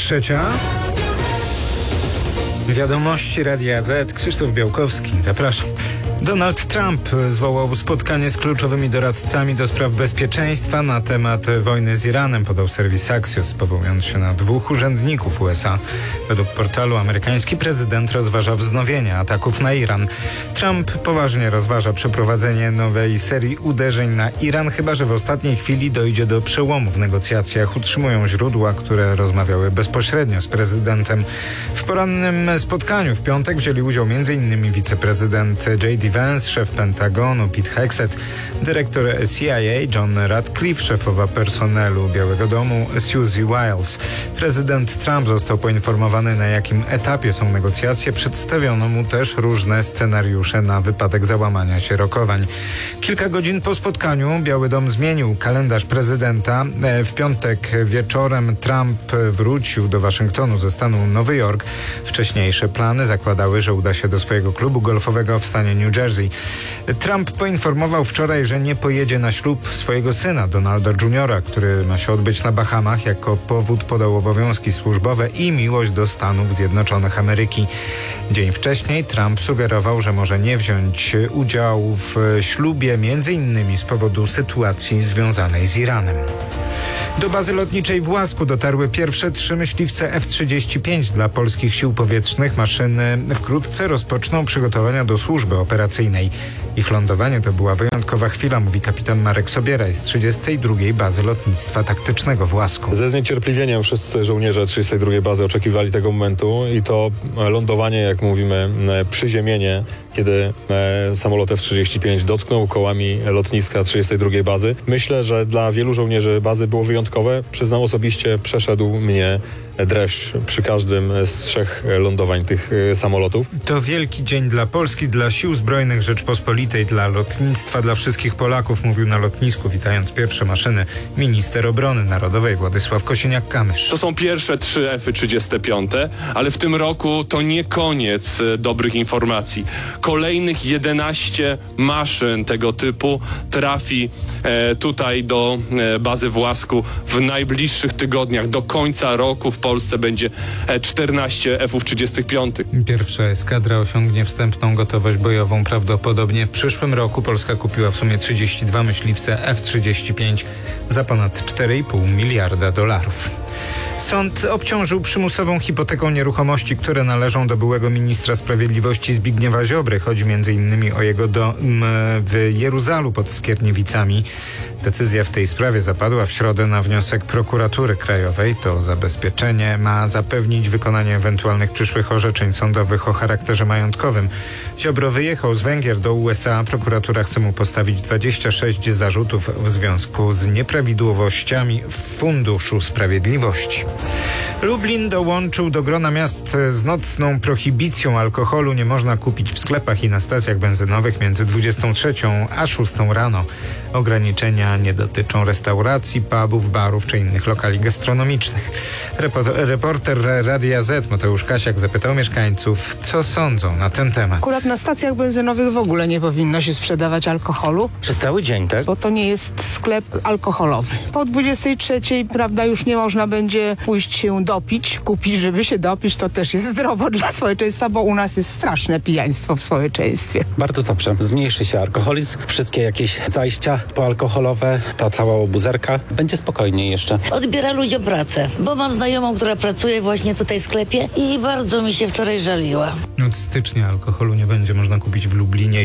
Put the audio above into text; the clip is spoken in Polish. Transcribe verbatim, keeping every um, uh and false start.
Trzecia. Wiadomości Radia Z. Krzysztof Białkowski. Zapraszam. Donald Trump zwołał spotkanie z kluczowymi doradcami do spraw bezpieczeństwa na temat wojny z Iranem, podał serwis Axios, powołując się na dwóch urzędników U S A. Według portalu amerykański prezydent rozważa wznowienie ataków na Iran. Trump poważnie rozważa przeprowadzenie nowej serii uderzeń na Iran, chyba że w ostatniej chwili dojdzie do przełomu w negocjacjach, utrzymują źródła, które rozmawiały bezpośrednio z prezydentem. W porannym spotkaniu w piątek wzięli udział m.in. wiceprezydent J D Vance, szef Pentagonu Pete Hegseth, dyrektor C I A John Ratcliffe, szefowa personelu Białego Domu Susie Wiles. Prezydent Trump został poinformowany, na jakim etapie są negocjacje. Przedstawiono mu też różne scenariusze na wypadek załamania się rokowań. Kilka godzin po spotkaniu Biały Dom zmienił kalendarz prezydenta. W piątek wieczorem Trump wrócił do Waszyngtonu ze stanu Nowy Jork. Wcześniejsze plany zakładały, że uda się do swojego klubu golfowego w stanie New Jersey. Trump poinformował wczoraj, że nie pojedzie na ślub swojego syna Donalda juniora, który ma się odbyć na Bahamach. Jako powód podał obowiązki służbowe i miłość do Stanów Zjednoczonych Ameryki. Dzień wcześniej Trump sugerował, że może nie wziąć udziału w ślubie między innymi z powodu sytuacji związanej z Iranem. Do bazy lotniczej w Łasku dotarły pierwsze trzy myśliwce F trzydzieści pięć dla polskich sił powietrznych. Maszyny wkrótce rozpoczną przygotowania do służby operacyjnej. Ich lądowanie to była wyjątkowa chwila, mówi kapitan Marek Sobieraj z trzydziestej drugiej Bazy Lotnictwa Taktycznego w Łasku. Ze zniecierpliwieniem wszyscy żołnierze trzydziestej drugiej bazy oczekiwali tego momentu i to lądowanie, jak mówimy, przyziemienie, kiedy samolot F trzydzieści pięć dotknął kołami lotniska trzydziestej drugiej bazy. Myślę, że dla wielu żołnierzy bazy było wyjątkowe. Przyznam osobiście, przeszedł mnie dreszcz przy każdym z trzech lądowań tych samolotów. To wielki dzień dla Polski, dla Sił Zbrojnych Rzeczpospolitej, dla lotnictwa, dla wszystkich Polaków, mówił na lotnisku, witając pierwsze maszyny, minister obrony narodowej Władysław Kosiniak-Kamysz. To są pierwsze trzy F trzydzieści pięć, ale w tym roku to nie koniec dobrych informacji. Kolejnych jedenaście maszyn tego typu trafi e, tutaj do e, bazy w Łasku w najbliższych tygodniach. Do końca roku w Polsce będzie czternaście F trzydzieści pięć. Pierwsza eskadra osiągnie wstępną gotowość bojową prawdopodobnie w przyszłym roku. Polska kupiła w sumie trzydzieści dwa myśliwce F trzydzieści pięć za ponad cztery i pół miliarda dolarów. Sąd obciążył przymusową hipoteką nieruchomości, które należą do byłego ministra sprawiedliwości Zbigniewa Ziobry. Chodzi między innymi o jego dom w Jeruzalu pod Skierniewicami. Decyzja w tej sprawie zapadła w środę na wniosek prokuratury krajowej. To zabezpieczenie ma zapewnić wykonanie ewentualnych przyszłych orzeczeń sądowych o charakterze majątkowym. Ziobro wyjechał z Węgier do U S A. Prokuratura chce mu postawić dwadzieścia sześć zarzutów w związku z nieprawidłowościami w Funduszu Sprawiedliwości. Lublin dołączył do grona miast z nocną prohibicją alkoholu. Nie można kupić w sklepach i na stacjach benzynowych między dwudziestą trzecią a szóstą rano. Ograniczenia nie dotyczą restauracji, pubów, barów czy innych lokali gastronomicznych. Reporter Radia Z Mateusz Kasiak zapytał mieszkańców, co sądzą na ten temat. Akurat na stacjach benzynowych w ogóle nie powinno się sprzedawać alkoholu. Przez cały dzień, tak? Bo to nie jest sklep alkoholowy. Po dwudziestej trzeciej, prawda, już nie można będzie pójść się dopić, kupić, żeby się dopić. To też jest zdrowo dla społeczeństwa, bo u nas jest straszne pijaństwo w społeczeństwie. Bardzo dobrze. Zmniejszy się alkoholizm. Wszystkie jakieś zajścia poalkoholowe, ta cała obuzerka. Będzie spokojniej jeszcze. Odbiera ludziom pracę, bo mam znajomą, która pracuje właśnie tutaj w sklepie i bardzo mi się wczoraj żaliła. Od stycznia alkoholu nie będzie można kupić w Lublinie.